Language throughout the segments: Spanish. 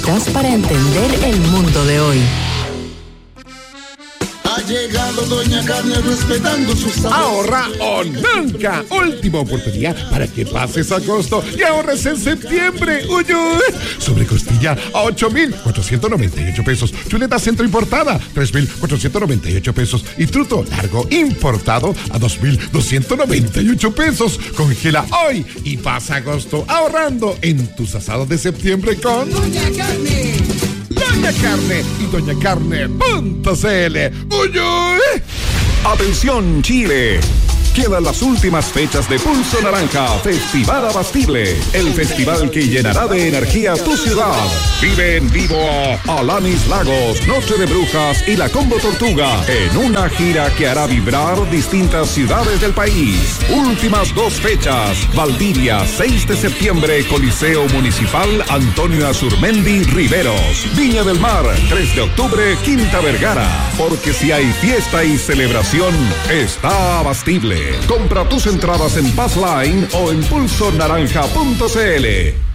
herramientas para entender el mundo de hoy. Ha llegado Doña Carne respetando sus sabores. Ahorra o nunca. Última oportunidad para que pases agosto y ahorres en septiembre. Uy, sobre costilla a 8,498 pesos. Chuleta centro importada 3,498 pesos. Y truto largo importado a 2,298 pesos. Congela hoy y pasa agosto ahorrando en tus asados de septiembre con Doña Carne. Doña Carne y doñacarne.cl. ¡Uy! ¡Atención, Chile! Quedan las últimas fechas de Pulso Naranja Festival Abastible, el festival que llenará de energía tu ciudad. Vive en vivo a Alanis Lagos, Noche de Brujas y la Combo Tortuga en una gira que hará vibrar distintas ciudades del país. Últimas 2 fechas: Valdivia, 6 de septiembre, Coliseo Municipal Antonio Azurmendi Riveros. Viña del Mar, 3 de octubre, Quinta Vergara. Porque si hay fiesta y celebración, está Abastible. Compra tus entradas en Passline o en pulsonaranja.cl.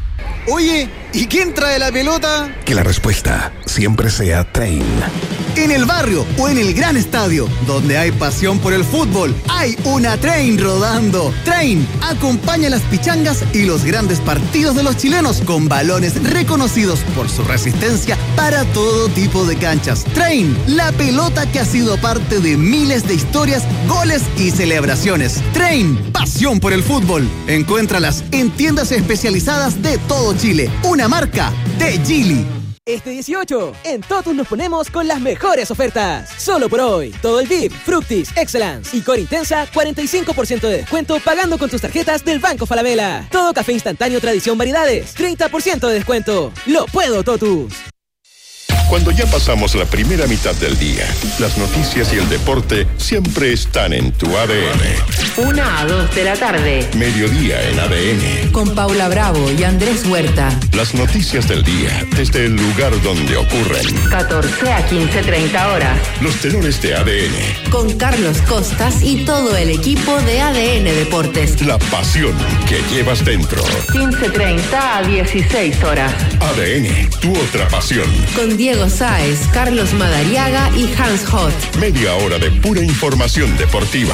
Oye, ¿y quién trae la pelota? Que la respuesta siempre sea Train. En el barrio o en el gran estadio, donde hay pasión por el fútbol, hay una Train rodando. Train acompaña las pichangas y los grandes partidos de los chilenos con balones reconocidos por su resistencia para todo tipo de canchas. Train, la pelota que ha sido parte de miles de historias, goles y celebraciones. Train, pasión por el fútbol. Encuéntralas en tiendas especializadas de todo Chile. Una marca de Geely. Este 18, en Totus nos ponemos con las mejores ofertas. Solo por hoy, todo el VIP, Fructis, Excellence y Core Intensa, 45% de descuento pagando con tus tarjetas del Banco Falabella. Todo café instantáneo Tradición Variedades, 30% de descuento. ¡Lo puedo, Totus! Cuando ya pasamos la primera mitad del día, las noticias y el deporte siempre están en tu ADN. 1 a 2 de la tarde. Mediodía en ADN. Con Paula Bravo y Andrés Huerta. Las noticias del día desde el lugar donde ocurren. 14 a 15:30 horas. Los tenores de ADN. Con Carlos Costas y todo el equipo de ADN Deportes. La pasión que llevas dentro. 15:30 a 16 horas. ADN, tu otra pasión. Con Diego Sáez, Carlos Madariaga y Hans Hot. Media hora de pura información deportiva.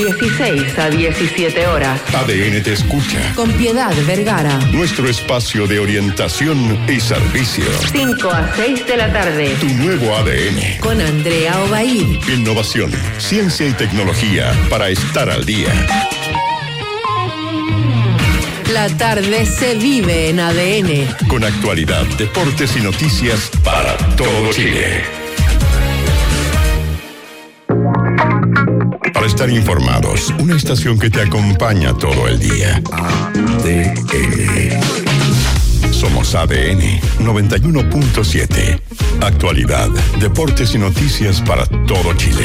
16 a 17 horas. ADN te escucha. Con Piedad Vergara. Nuestro espacio de orientación y servicio. 5 a 6 de la tarde. Tu nuevo ADN. Con Andrea Obaid. Innovación, ciencia y tecnología para estar al día. La tarde se vive en ADN. Con actualidad, deportes y noticias para todo Chile. Para estar informados, una estación que te acompaña todo el día. ADN. Somos ADN 91.7. Actualidad, deportes y noticias para todo Chile.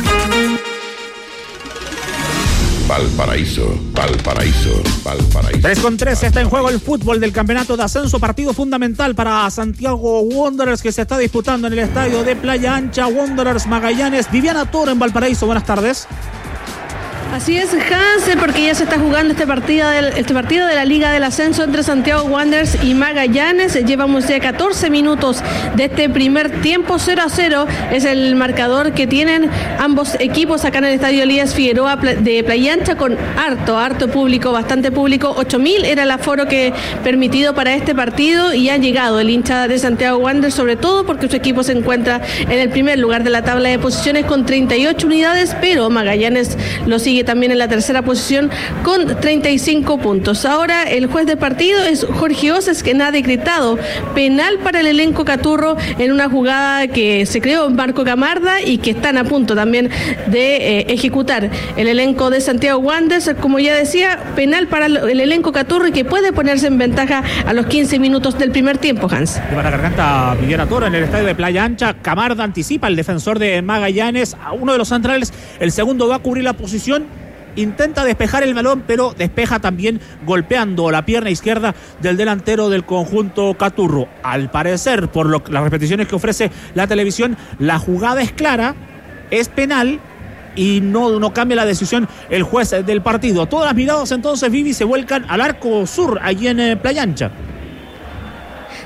Valparaíso, Valparaíso, Valparaíso. 3-3 está en juego el fútbol del campeonato de ascenso, partido fundamental para Santiago Wanderers que se está disputando en el estadio de Playa Ancha. Wanderers Magallanes. Viviana Toro en Valparaíso, buenas tardes. Así es, Hans, porque ya se está jugando este partido de la Liga del Ascenso entre Santiago Wanderers y Magallanes. Llevamos ya 14 minutos de este primer tiempo. 0-0 es el marcador que tienen ambos equipos acá en el estadio Elías Figueroa de Playa Ancha, con harto público, bastante público. 8.000 era el aforo que permitido para este partido, y ha llegado el hincha de Santiago Wanderers, sobre todo porque su equipo se encuentra en el primer lugar de la tabla de posiciones con 38 unidades, pero Magallanes lo sigue también en la tercera posición con 35 puntos. Ahora el juez de partido es Jorge Oces, quien ha decretado penal para el elenco Caturro en una jugada que se creó en Marco Camarda y que están a punto también de ejecutar el elenco de Santiago Wanderers. Como ya decía, penal para el elenco Caturro y que puede ponerse en ventaja a los 15 minutos del primer tiempo, Hans. Lleva la garganta Viviana Toro en el estadio de Playa Ancha. Camarda anticipa el defensor de Magallanes a uno de los centrales. El segundo va a cubrir la posición. Intenta despejar el balón, pero despeja también golpeando la pierna izquierda del delantero del conjunto Caturro. Al parecer, por las repeticiones que ofrece la televisión, la jugada es clara, es penal y no cambia la decisión el juez del partido. Todas las miradas entonces, Vivi, se vuelcan al arco sur, allí en Playa Ancha.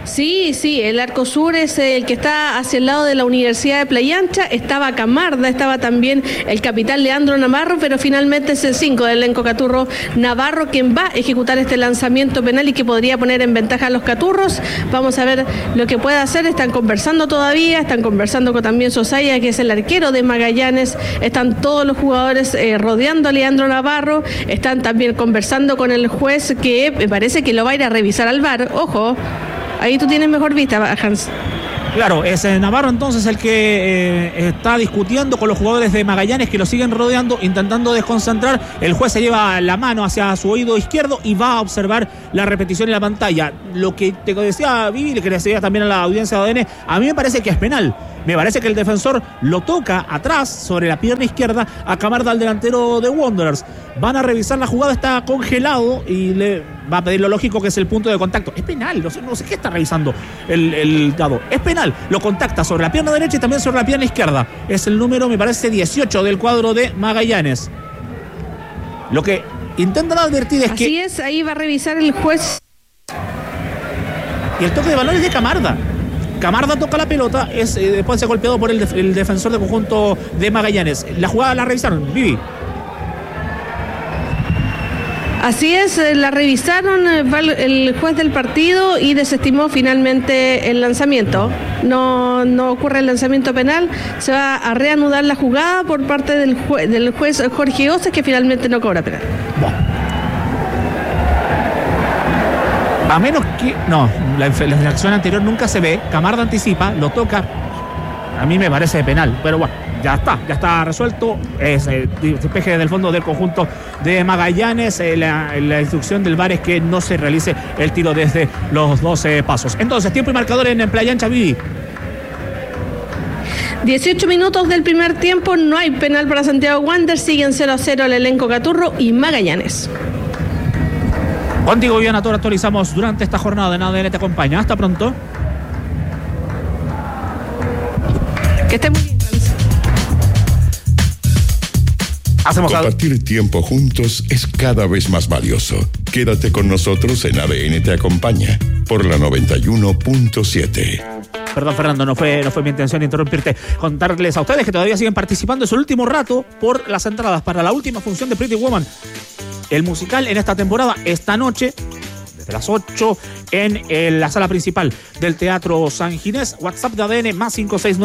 Sí, el arco sur es el que está hacia el lado de la Universidad de Playa Ancha. Estaba Camarda, estaba también el capitán Leandro Navarro, pero finalmente es el 5 del elenco Caturro Navarro quien va a ejecutar este lanzamiento penal y que podría poner en ventaja a los Caturros. Vamos a ver lo que puede hacer. Están conversando todavía, están conversando con también Sosaya, que es el arquero de Magallanes. Están todos los jugadores rodeando a Leandro Navarro. Están también conversando con el juez, que me parece que lo va a ir a revisar al VAR. Ojo, ahí tú tienes mejor vista, Hans. Claro, es Navarro entonces el que está discutiendo con los jugadores de Magallanes que lo siguen rodeando, intentando desconcentrar. El juez se lleva la mano hacia su oído izquierdo y va a observar la repetición en la pantalla. Lo que te decía Vivi, que le decía también a la audiencia de ADN, a mí me parece que es penal. Me parece que el defensor lo toca atrás, sobre la pierna izquierda, a Camarda, al delantero de Wanderers. Van a revisar la jugada, está congelado y le va a pedir lo lógico, que es el punto de contacto. Es penal, no sé qué está revisando el dado. Es penal, lo contacta sobre la pierna derecha y también sobre la pierna izquierda. Es el número, me parece, 18 del cuadro de Magallanes. Lo que intentan advertir es que... Así es, ahí va a revisar el juez. Y el toque de balón es de Camarda. Camarda toca la pelota, después se ha golpeado por el defensor del conjunto de Magallanes. La jugada la revisaron, Vivi. Así es, la revisaron el juez del partido y desestimó finalmente el lanzamiento. No ocurre el lanzamiento penal, se va a reanudar la jugada por parte del juez Jorge Oces, que finalmente no cobra penal. Bueno. A menos que... No, la infracción anterior nunca se ve. Camarda anticipa, lo toca. A mí me parece penal, pero bueno, ya está resuelto. Es despeje del fondo del conjunto de Magallanes. La instrucción del VAR es que no se realice el tiro desde los 12 pasos. Entonces, tiempo y marcador en Playa Ancha, Vivi. 18 minutos del primer tiempo, no hay penal para Santiago Wanderers. Siguen 0-0 el elenco Caturro y Magallanes. Contigo, Viviana Toro, actualizamos durante esta jornada en ADN Te Acompaña. Hasta pronto. Que esté muy bien. Compartir tiempo juntos es cada vez más valioso. Quédate con nosotros en ADN Te Acompaña por la 91.7. Perdón, Fernando, no fue mi intención interrumpirte. Contarles a ustedes que todavía siguen participando. Es el último rato por las entradas para la última función de Pretty Woman, el musical en esta temporada, esta noche, desde las 8, en la sala principal del Teatro San Ginés. WhatsApp de ADN, más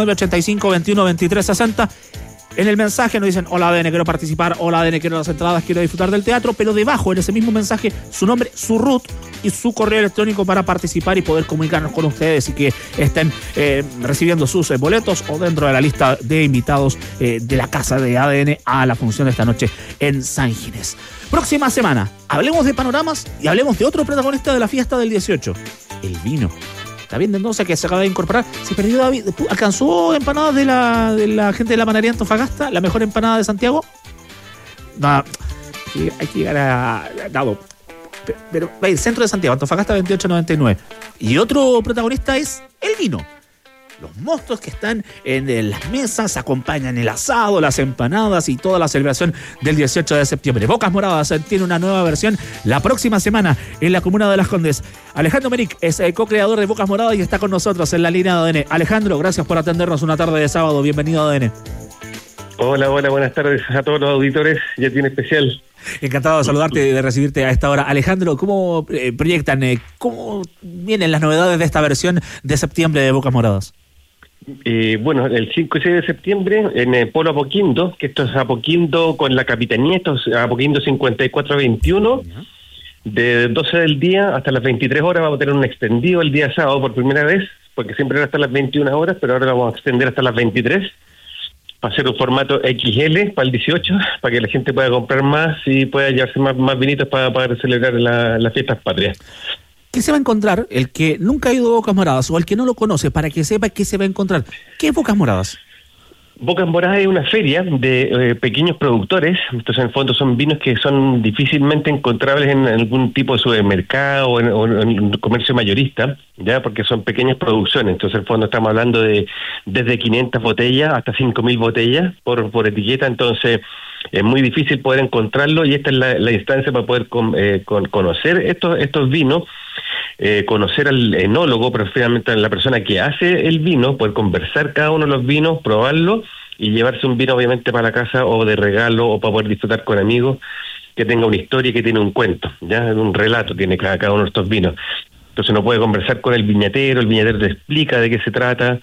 569-85-21-23-60. En el mensaje nos dicen: hola ADN, quiero participar, hola ADN, quiero las entradas, quiero disfrutar del teatro, pero debajo, en ese mismo mensaje, su nombre, su RUT y su correo electrónico para participar y poder comunicarnos con ustedes y que estén recibiendo sus boletos o dentro de la lista de invitados de la casa de ADN a la función de esta noche en San Ginés. Próxima semana, hablemos de panoramas y hablemos de otro protagonista de la fiesta del 18, el vino. David Mendoza, que se acaba de incorporar. Se perdió David. ¿Alcanzó empanadas de la gente de la panadería Antofagasta? ¿La mejor empanada de Santiago? No, hay que llegar a Dado. Pero el centro de Santiago, Antofagasta 2899. Y otro protagonista es el vino. Los monstruos que están en las mesas acompañan el asado, las empanadas y toda la celebración del 18 de septiembre. Bocas Moradas tiene una nueva versión la próxima semana en la comuna de Las Condes. Alejandro Meric es el co-creador de Bocas Moradas y está con nosotros en la línea de ADN. Alejandro, gracias por atendernos una tarde de sábado. Bienvenido a ADN. Hola, buenas tardes a todos los auditores y a ti en especial. Encantado de saludarte y de recibirte a esta hora. Alejandro, ¿cómo proyectan, cómo vienen las novedades de esta versión de septiembre de Bocas Moradas? Bueno, el 5 y 6 de septiembre en el Polo Apoquindo, que esto es Apoquindo con la Capitanía, esto es Apoquindo 5421, de 12 del día hasta las 23 horas. Vamos a tener un extendido el día sábado por primera vez, porque siempre era hasta las 21 horas, pero ahora lo vamos a extender hasta las 23, para hacer un formato XL para el 18, para que la gente pueda comprar más y pueda llevarse más vinitos para poder celebrar las fiestas patrias. ¿Qué se va a encontrar el que nunca ha ido a Bocas Moradas o el que no lo conoce, para que sepa qué se va a encontrar? ¿Qué es Bocas Moradas? Bocas Moradas es una feria de pequeños productores, entonces en el fondo son vinos que son difícilmente encontrables en algún tipo de supermercado o en comercio mayorista, ya porque son pequeñas producciones, entonces en el fondo estamos hablando de desde 500 botellas hasta 5.000 botellas por etiqueta, entonces es muy difícil poder encontrarlo y esta es la instancia para poder conocer estos vinos, conocer al enólogo, pero finalmente a la persona que hace el vino, poder conversar cada uno de los vinos, probarlo y llevarse un vino obviamente para la casa o de regalo o para poder disfrutar con amigos, que tenga una historia y que tiene un cuento, ya un relato tiene cada uno de estos vinos. Entonces uno puede conversar con el viñatero te explica de qué se trata.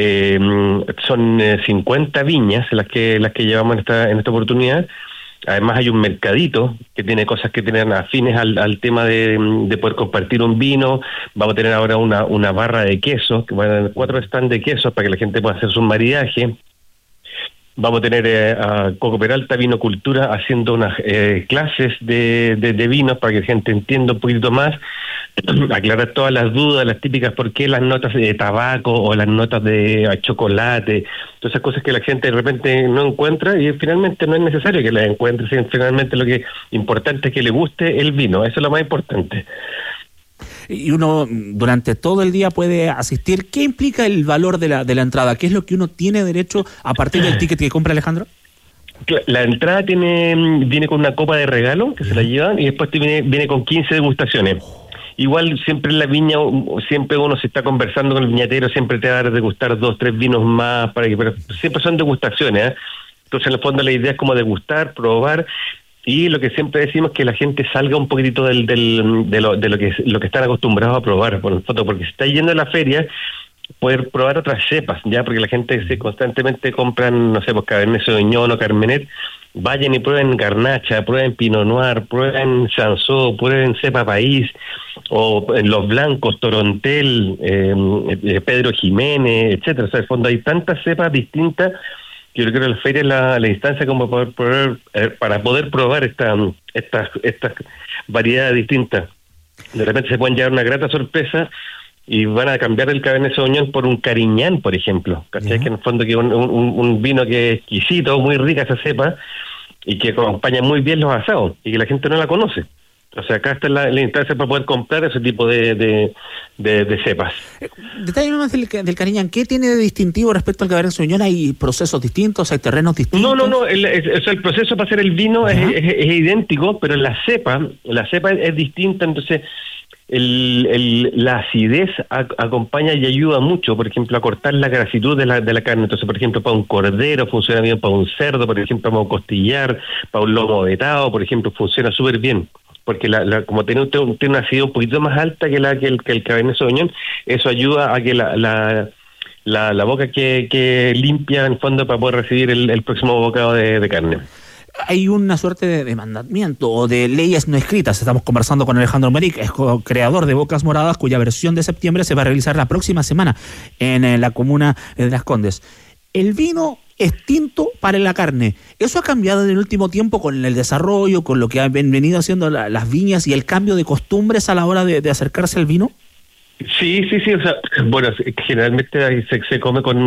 Son 50 viñas las que llevamos en esta oportunidad. Además hay un mercadito que tiene cosas que tienen afines al tema de poder compartir un vino. Vamos a tener ahora una barra de quesos, que van a tener 4 stands de quesos para que la gente pueda hacer su maridaje. Vamos a tener a Coco Peralta, Vinocultura, haciendo unas clases de vinos para que la gente entienda un poquito más, aclarar todas las dudas, las típicas, por qué las notas de tabaco o las notas de chocolate, todas esas cosas que la gente de repente no encuentra y finalmente no es necesario que las encuentre, finalmente lo que importante es que le guste el vino, eso es lo más importante. Y uno durante todo el día puede asistir. ¿Qué implica el valor de la entrada? ¿Qué es lo que uno tiene derecho a partir del ticket que compra, Alejandro? La entrada viene con una copa de regalo que se la llevan y después viene con 15 degustaciones. Igual siempre en la viña, siempre uno se está conversando con el viñatero, siempre te va a dar degustar 2, 3 vinos más, pero siempre son degustaciones, ¿eh? Entonces en el fondo la idea es como degustar, probar. Y lo que siempre decimos es que la gente salga un poquitito de lo que están acostumbrados a probar, por el fondo, porque si está yendo a la feria, poder probar otras cepas, ya, porque la gente constantemente compran, no sé, pues Cabernet Sauvignon o Carmenet, vayan y prueben Garnacha, prueben Pinot Noir, prueben Sansó, prueben Cepa País, o en los blancos, Torontel, Pedro Jiménez, etcétera. O sea, en el fondo hay tantas cepas distintas. Yo creo que la feria es la instancia como para poder probar estas variedades distintas. De repente se pueden llevar una grata sorpresa y van a cambiar el Cabernet Sauvignon por un Cariñán, por ejemplo. ¿Cachai? Que en el fondo que un vino que es exquisito, muy rica esa cepa y que acompaña muy bien los asados y que la gente no la conoce. O sea, acá está la instancia para poder comprar ese tipo de cepas. Detalle más del Cariñán. ¿Qué tiene de distintivo respecto al Cabernet Sauvignon? ¿Hay procesos distintos? ¿Hay terrenos distintos? No. El proceso para hacer el vino es idéntico, pero la cepa es distinta. Entonces, la acidez acompaña y ayuda mucho, por ejemplo, a cortar la grasitud de la carne. Entonces, por ejemplo, para un cordero funciona bien, para un cerdo, por ejemplo, para un costillar, para un lomo vetado, por ejemplo, funciona súper bien. Porque como tiene una acidez un poquito más alta que el Cabernet Sauvignon, eso ayuda a que la boca que limpia en fondo para poder recibir el próximo bocado de carne. Hay una suerte de mandamiento o de leyes no escritas. Estamos conversando con Alejandro Meric, es creador de Bocas Moradas, cuya versión de septiembre se va a realizar la próxima semana en la comuna de Las Condes. El vino es tinto para la carne. ¿Eso ha cambiado en el último tiempo con el desarrollo, con lo que han venido haciendo las viñas y el cambio de costumbres a la hora de acercarse al vino? Sí, o sea, bueno, generalmente se come con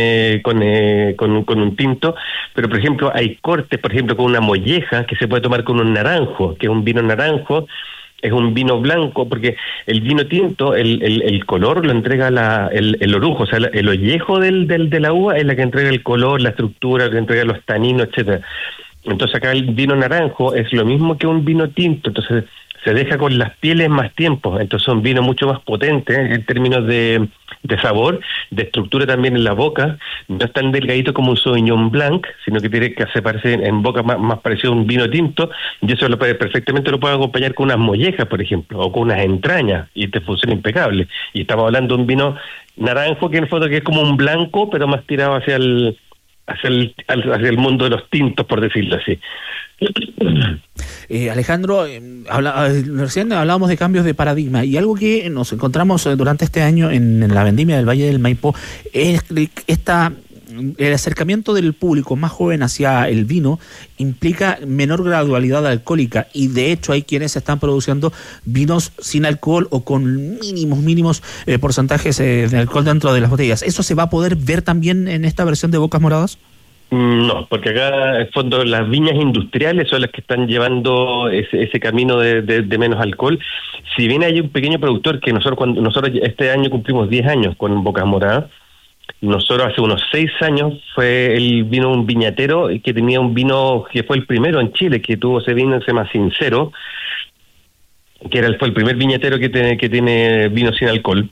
un tinto, pero por ejemplo hay cortes, por ejemplo con una molleja que se puede tomar con un naranjo, que es un vino naranjo, es un vino blanco, porque el vino tinto, el color lo entrega el orujo, o sea, el ollejo de la uva es la que entrega el color, la estructura, que entrega los taninos, etcétera. Entonces acá el vino naranjo es lo mismo que un vino tinto, entonces se deja con las pieles más tiempo, entonces son vinos mucho más potentes en términos de sabor, de estructura también en la boca, no es tan delgadito como un Sauvignon Blanc, sino que tiene que hacerse en boca más parecido a un vino tinto, y eso perfectamente lo puede acompañar con unas mollejas, por ejemplo, o con unas entrañas, y te funciona impecable. Y estamos hablando de un vino naranjo que en el fondo que es como un blanco, pero más tirado hacia el mundo de los tintos, por decirlo así. Alejandro, recién hablábamos de cambios de paradigma y algo que nos encontramos durante este año en la vendimia del Valle del Maipo es el acercamiento del público más joven hacia el vino implica menor gradualidad alcohólica y de hecho hay quienes están produciendo vinos sin alcohol o con mínimos porcentajes de alcohol dentro de las botellas. ¿Eso se va a poder ver también en esta versión de Bocas Moradas? No, porque acá, en fondo, las viñas industriales son las que están llevando ese camino de menos alcohol. Si bien hay un pequeño productor que nosotros este año cumplimos 10 años con Bocas Moradas, nosotros hace unos 6 años vino un viñatero que tenía un vino que fue el primero en Chile, que tuvo ese vino, se llama Sincero, que fue el primer viñatero que tiene vino sin alcohol,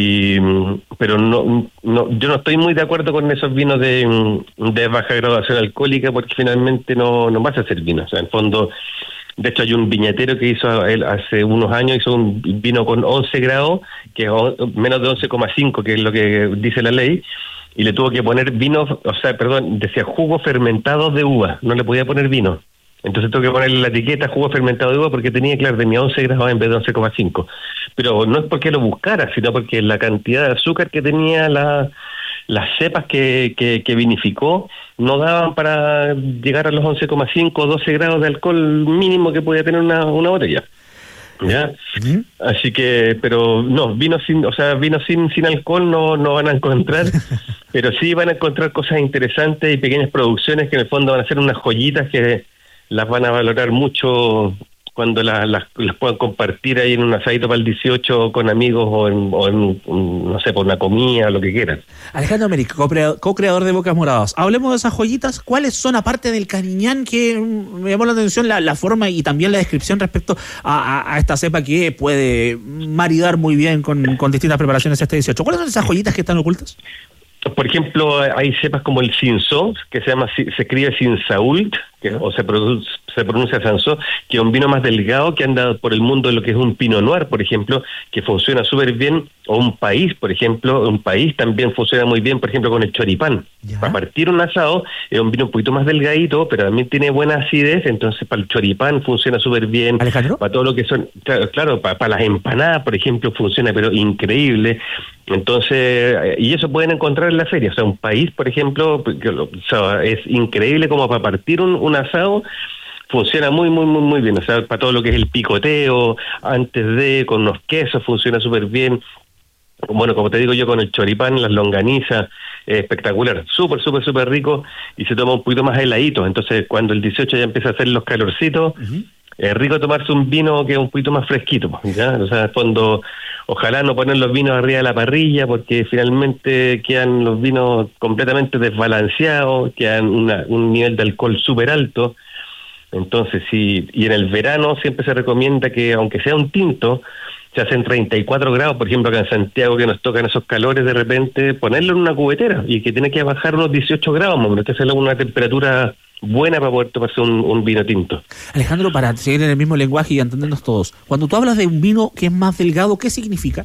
pero no yo no estoy muy de acuerdo con esos vinos de baja graduación alcohólica, porque finalmente no vas a hacer vino. O sea, en el fondo, de hecho hay un viñatero que hizo él hace unos años, hizo un vino con 11 grados, que es menos de 11,5, que es lo que dice la ley, y le tuvo que poner decía jugo fermentado de uva, no le podía poner vino. Entonces tengo que ponerle la etiqueta jugo fermentado de uva porque tenía 11 grados en vez de 11,5. Pero no es porque lo buscara, sino porque la cantidad de azúcar que tenía las cepas que vinificó no daban para llegar a los 11,5 o 12 grados de alcohol mínimo que podía tener una botella. ¿Ya? Así que, pero no, vino sin alcohol no van a encontrar, pero sí van a encontrar cosas interesantes y pequeñas producciones que en el fondo van a ser unas joyitas que las van a valorar mucho cuando las puedan compartir ahí en un asadito para el 18 con amigos o en no sé, por una comida o lo que quieran. Alejandro Américo, co-creador de Bocas Moradas. Hablemos de esas joyitas. ¿Cuáles son, aparte del Cariñán, que me llamó la atención la forma y también la descripción respecto a esta cepa que puede maridar muy bien con distintas preparaciones este 18? ¿Cuáles son esas joyitas que están ocultas? Por ejemplo, hay cepas como el Cinsault, que se escribe Cinsault, o se pronuncia Cinsault, que es un vino más delgado que anda por el mundo de lo que es un Pinot Noir, por ejemplo, que funciona súper bien, o un país también funciona muy bien, por ejemplo, con el choripán. ¿Ya? Para partir un asado es un vino un poquito más delgadito, pero también tiene buena acidez, entonces para el choripán funciona súper bien. ¿Alejandro? Para todo lo que son, claro, para las empanadas, por ejemplo, funciona pero increíble. Entonces, y eso pueden encontrar en la feria. O sea, un país, por ejemplo, es increíble como para partir un asado, funciona muy, muy, muy, muy bien. O sea, para todo lo que es el picoteo, con unos quesos, funciona súper bien. Bueno, como te digo yo, con el choripán, las longanizas, espectacular, súper, súper, súper rico, y se toma un poquito más heladito. Entonces, cuando el 18 ya empieza a hacer los calorcitos, es rico tomarse un vino que es un poquito más fresquito, ¿ya? O sea, cuando ojalá no poner los vinos arriba de la parrilla, porque finalmente quedan los vinos completamente desbalanceados, quedan un nivel de alcohol súper alto. Entonces, y en el verano siempre se recomienda que, aunque sea un tinto, se hacen 34 grados, por ejemplo, acá en Santiago, que nos tocan esos calores de repente, ponerlo en una cubetera, y que tiene que bajar unos 18 grados, más que hacerle una temperatura buena para poder tomarse un vino tinto. Alejandro, para seguir en el mismo lenguaje y entendernos todos, cuando tú hablas de un vino que es más delgado, ¿qué significa?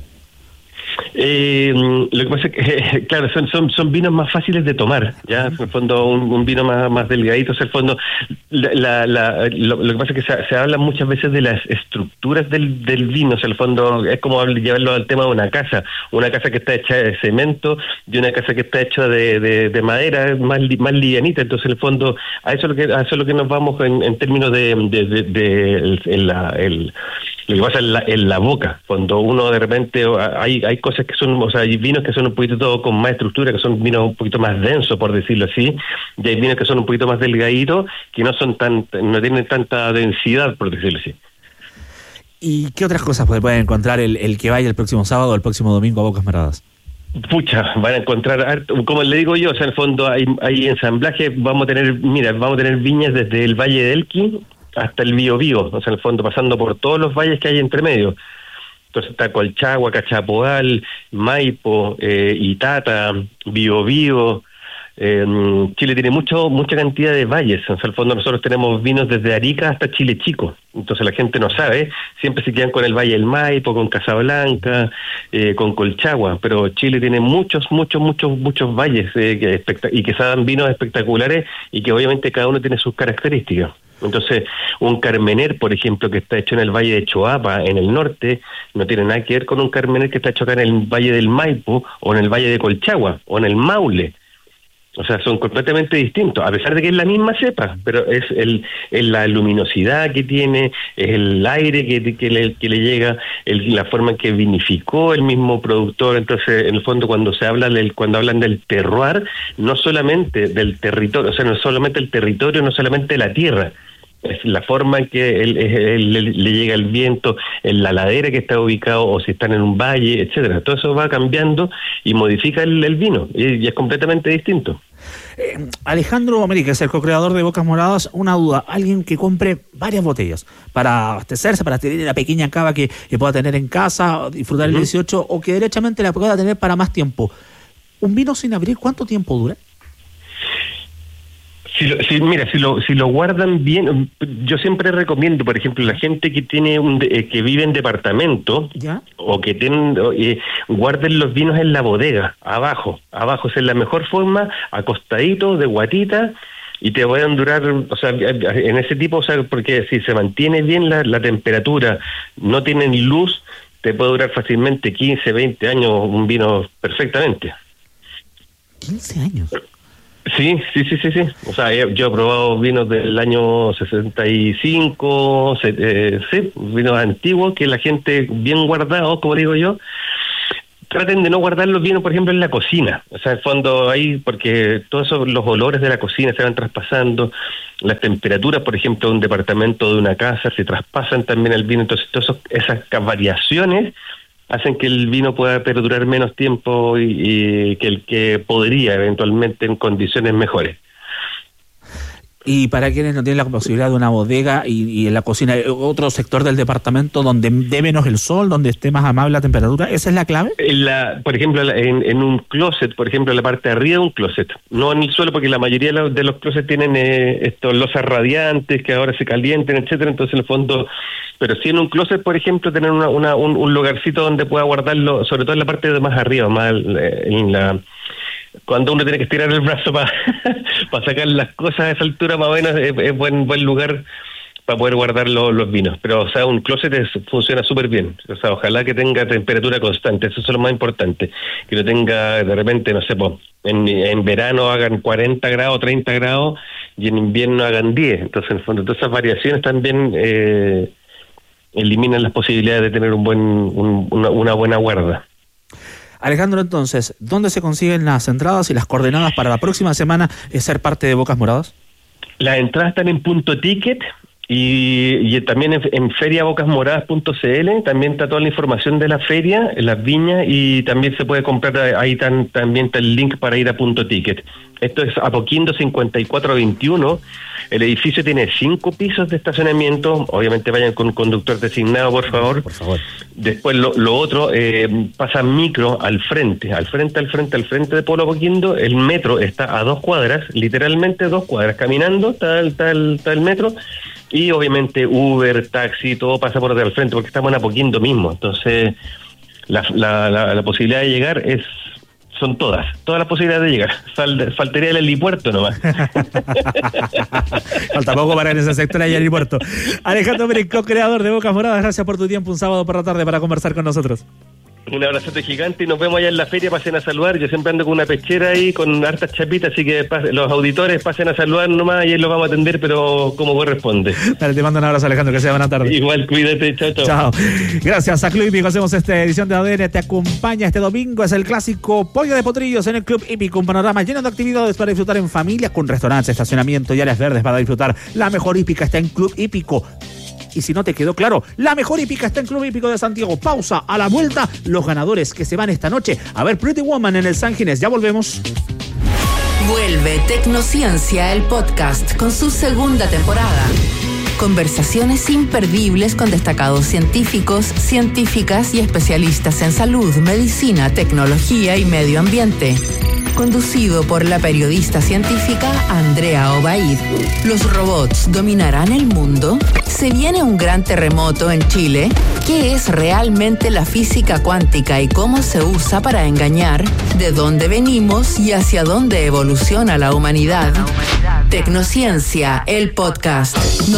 Lo que pasa es que, claro, son vinos más fáciles de tomar, ya, en el fondo un vino más delgadito. O sea, en el fondo lo que pasa es que se habla muchas veces de las estructuras del vino. O sea, en el fondo es como llevarlo al tema de una casa que está hecha de cemento y una casa que está hecha de madera más livianita. Entonces, en el fondo a eso es lo que nos vamos en términos lo que pasa en la boca, cuando uno de repente hay cosas que son, o sea, hay vinos que son un poquito con más estructura, que son vinos un poquito más densos, por decirlo así, y hay vinos que son un poquito más delgaditos, que no tienen tanta densidad, por decirlo así. ¿Y qué otras cosas pueden encontrar el que vaya el próximo sábado o el próximo domingo a Bocas Moradas? Pucha, van a encontrar, como le digo yo, o sea, en el fondo hay ensamblaje. Vamos a tener viñas desde el Valle del Elqui hasta el Biobío, o sea, en el fondo pasando por todos los valles que hay entre medio. Entonces está Colchagua, Cachapoal, Maipo, Itata, Biobío. Chile tiene mucha cantidad de valles. O sea, en el fondo nosotros tenemos vinos desde Arica hasta Chile Chico. Entonces la gente no sabe, siempre se quedan con el Valle del Maipo, con Casablanca, con Colchagua, pero Chile tiene muchos valles y que se dan vinos espectaculares y que obviamente cada uno tiene sus características. Entonces, un Carmener, por ejemplo, que está hecho en el Valle de Choapa, en el norte, no tiene nada que ver con un Carmener que está hecho acá en el Valle del Maipo, o en el Valle de Colchagua, o en el Maule. O sea, son completamente distintos, a pesar de que es la misma cepa, pero es la luminosidad que tiene, es el aire que le llega, la forma en que vinificó el mismo productor. Entonces, en el fondo, cuando hablan del terroir, no solamente del territorio, o sea, no solamente el territorio, no solamente la tierra, es la forma en que le llega el viento, en la ladera que está ubicado, o si están en un valle, etcétera. Todo eso va cambiando y modifica el vino, y es completamente distinto. Alejandro Amériquez, el co-creador de Bocas Moradas, una duda: alguien que compre varias botellas para abastecerse, para tener la pequeña cava que pueda tener en casa, disfrutar el 18, o que derechamente la pueda tener para más tiempo, ¿un vino sin abrir cuánto tiempo dura? Si lo guardan bien, yo siempre recomiendo, por ejemplo, la gente que tiene que vive en departamento, ¿ya?, o que guarden los vinos en la bodega, abajo, esa es la mejor forma, acostadito, de guatita, y te pueden durar, o sea, en ese tipo, o sea, porque si se mantiene bien la temperatura, no tienen luz, te puede durar fácilmente 15, 20 años un vino perfectamente. 15 años. Sí. O sea, yo he probado vinos del año 65, vinos antiguos que la gente bien guardados, como digo yo. Traten de no guardar los vinos, por ejemplo, en la cocina. O sea, en el fondo ahí, porque todos esos, los olores de la cocina se van traspasando, las temperaturas, por ejemplo, de un departamento, de una casa, se traspasan también al vino. Entonces, todas esas variaciones hacen que el vino pueda perdurar menos tiempo y que el que podría eventualmente en condiciones mejores. Y para quienes no tienen la posibilidad de una bodega y en la cocina, otro sector del departamento donde dé menos el sol, donde esté más amable la temperatura, ¿esa es la clave? Por ejemplo, en un closet, por ejemplo, en la parte de arriba de un closet, no en el suelo, porque la mayoría de los closets tienen estos losas radiantes que ahora se calienten, etcétera. Entonces, en el fondo, pero sí en un closet, por ejemplo, tener un lugarcito donde pueda guardarlo, sobre todo en la parte de más arriba, más cuando uno tiene que estirar el brazo para sacar las cosas a esa altura, más o menos es buen lugar para poder guardar los vinos. Pero, o sea, un closet funciona súper bien. O sea, ojalá que tenga temperatura constante, eso es lo más importante. Que no tenga, de repente, no sé, en verano hagan 40 grados, 30 grados, y en invierno hagan 10. Entonces, en el fondo, todas esas variaciones también eliminan las posibilidades de tener una buena guarda. Alejandro, entonces, ¿dónde se consiguen las entradas y las coordenadas para la próxima semana ser parte de Bocas Moradas? Las entradas están en Punto Ticket y también en feriabocasmoradas.cl. También está toda la información de la feria, en las viñas, y también se puede comprar, ahí también está el link para ir a Punto Ticket. Esto es Apoquindo 5421. El edificio tiene 5 pisos de estacionamiento. Obviamente vayan con un conductor designado, por favor. Por favor. Después lo otro, pasa micro al frente de Pueblo Apoquindo. El metro está a 2 cuadras, literalmente 2 cuadras. Caminando está el metro. Y obviamente Uber, taxi, todo pasa por al frente, porque estamos en Apoquindo mismo. Entonces, la posibilidad de llegar son todas las posibilidades de llegar. Faltaría el helipuerto nomás. Falta poco para en ese sector hay helipuerto. Alejandro Pérez, co-creador de Bocas Moradas, gracias por tu tiempo un sábado por la tarde para conversar con nosotros. Un abrazote gigante y nos vemos allá en la feria. Pasen a saludar. Yo siempre ando con una pechera ahí con hartas chapitas, así que los auditores pasen a saludar nomás y ahí los vamos a atender, pero como corresponde. Dale, te mando un abrazo, Alejandro, que sea buena tarde. Igual, cuídate, chao. Gracias a Club Hípico, hacemos esta edición de ADN. Te acompaña este domingo, es el clásico Pollo de Potrillos en el Club Hípico, un panorama lleno de actividades para disfrutar en familia, con restaurantes, estacionamiento y áreas verdes para disfrutar. La mejor hípica está en Club Hípico. Y si no te quedó claro, la mejor hípica está en Club Hípico de Santiago. Pausa, a la vuelta, los ganadores que se van esta noche a ver Pretty Woman en el San Ginés. Ya volvemos. Vuelve Tecnociencia, el podcast, con su segunda temporada. Conversaciones imperdibles con destacados científicos, científicas y especialistas en salud, medicina, tecnología y medio ambiente. Conducido por la periodista científica Andrea Obaid. ¿Los robots dominarán el mundo? ¿Se viene un gran terremoto en Chile? ¿Qué es realmente la física cuántica y cómo se usa para engañar? ¿De dónde venimos y hacia dónde evoluciona la humanidad? Tecnociencia, el podcast.